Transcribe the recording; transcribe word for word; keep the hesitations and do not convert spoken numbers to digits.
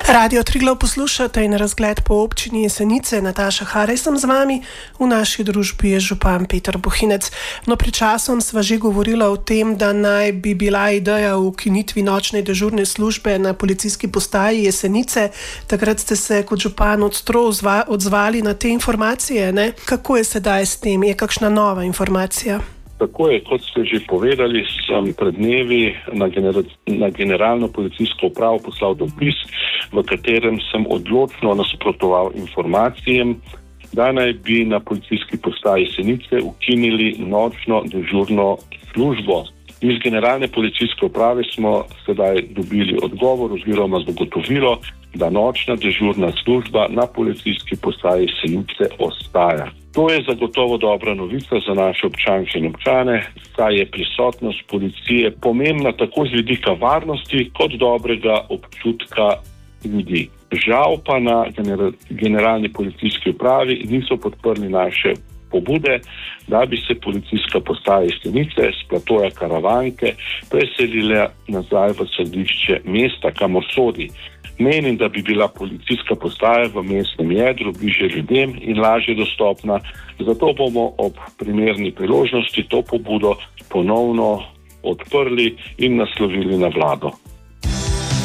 Radio Triglav poslušate in razgled po občini Jesenice. Nataša Harej sem z vami, v naši družbi je župan Peter Bohinec. No, pred časom sva že govorila o tem, da naj bi bila ideja o ukinitvi nočne dežurne službe na policijski postaji Jesenice. Takrat ste se kot župan ostro odzvali na te informacije, ne? Kako je sedaj s tem? Je kakšna nova informacija? Tako je, kot ste že povedali, sem pred dnevi na, genera- na generalno policijsko upravo poslal dopis, v katerem sem odločno nasprotoval informacijam, da naj bi na policijski postaji Jesenice ukinili nočno dežurno službo. Iz generalne policijske uprave smo sedaj dobili odgovor oziroma zagotovilo, da nočna dežurna služba na policijski postaji Jesenice ostaja. To je zagotovo dobra novica za naše občanke in občane, saj je prisotnost policije pomembna tako z vidika varnosti kot dobrega občutka ljudi. Žal pa na generalni policijski upravi niso podprli naše pobude, da bi se policijska postaja Jesenice s platoja Karavanke preselila nazaj v središče mesta, kamor sodi. Menim, da bi bila policijska postaja v mestnem jedru bližje ljudem in lažje dostopna, zato bomo ob primerni priložnosti to pobudo ponovno odprli in naslovili na vlado.